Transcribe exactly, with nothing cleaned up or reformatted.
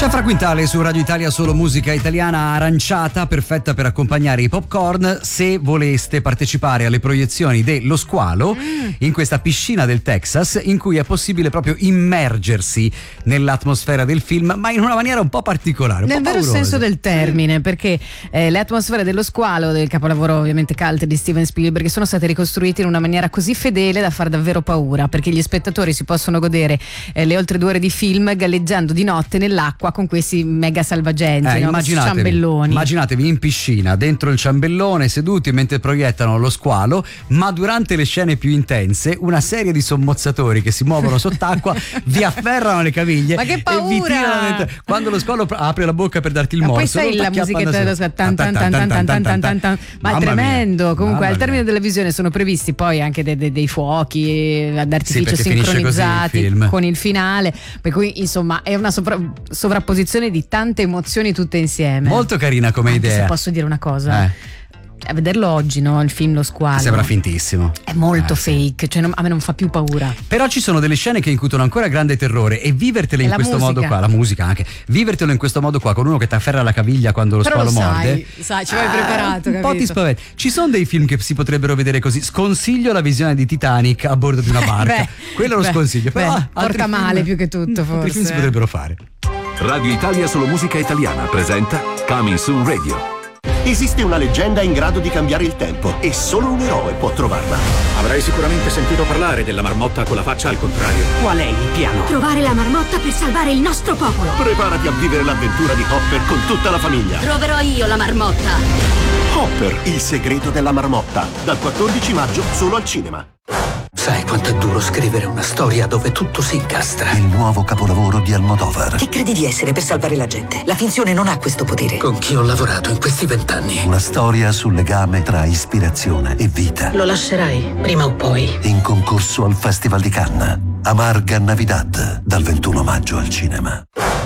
C'è Fra Quintale su Radio Italia, solo musica italiana aranciata, perfetta per accompagnare i popcorn. Se voleste partecipare alle proiezioni dello Squalo, mm. in questa piscina del Texas, in cui è possibile proprio immergersi nell'atmosfera del film, ma in una maniera un po' particolare, un nel po' vero paurosa. senso del termine, perché eh, le atmosfere dello Squalo, del capolavoro ovviamente cult di Steven Spielberg, sono state ricostruite in una maniera così fedele da far davvero paura, perché gli spettatori si possono godere eh, le oltre due ore di film galleggiando di notte nell'acqua con questi mega salvagenti, eh, no? immaginatevi, ciambelloni. Immaginatevi in piscina, dentro il ciambellone, seduti mentre proiettano lo Squalo, ma durante le scene più intense una serie di sommozzatori che si muovono sott'acqua vi afferrano le caviglie. Ma che paura! E vi tirano dentro. Quando lo Squalo apre la bocca per darti il ma morso, poi sai la musichetta dello Squalo, tan tan tan tan tan tan tan tan tan. Ma è tremendo. Comunque al termine della visione sono previsti poi anche dei, dei, dei fuochi d'artificio sì, sincronizzati il film. Con il finale, per cui insomma è una sopra- sovrapposizione di tante emozioni tutte insieme. Molto carina come Anche idea. se posso dire una cosa, eh. a vederlo oggi, no, il film Lo Squalo sembra fintissimo, è molto eh, fake, cioè non, a me non fa più paura. Però ci sono delle scene che incutono ancora grande terrore, e vivertele e in questo musica. modo qua, la musica anche, vivertelo in questo modo qua con uno che ti afferra la caviglia quando lo Però Squalo lo morde, sai, sai, ci vai preparato, un capito? po' ti spaventa. Ci sono dei film che si potrebbero vedere così. Sconsiglio la visione di Titanic a bordo di una barca. Beh, quello lo beh, sconsiglio, però beh, porta male film, più che tutto, forse altri film si potrebbero fare. Radio Italia solo musica italiana presenta Coming Soon Radio. Esiste una leggenda in grado di cambiare il tempo e solo un eroe può trovarla. Avrai sicuramente sentito parlare della marmotta con la faccia al contrario. Qual è il piano? Trovare la marmotta per salvare il nostro popolo. Preparati a vivere l'avventura di Hopper con tutta la famiglia. Troverò io la marmotta. Hopper, il segreto della marmotta, dal quattordici maggio solo al cinema. Sai quanto è duro scrivere una storia dove tutto si incastra? Il nuovo capolavoro di Almodovar. Chi credi di essere per salvare la gente? La finzione non ha questo potere. Con chi ho lavorato in questi vent'anni? Una storia sul legame tra ispirazione e vita. Lo lascerai, prima o poi. In concorso al Festival di Cannes. Amarga Navidad, dal ventuno maggio al cinema.